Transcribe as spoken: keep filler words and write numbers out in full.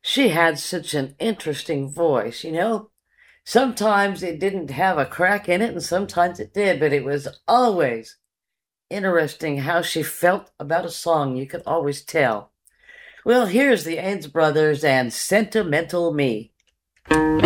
She had such an interesting voice, you know? Sometimes it didn't have a crack in it, and sometimes it did, but it was always interesting how she felt about a song. You could always tell. Well, here's the Ains Brothers and Sentimental Me.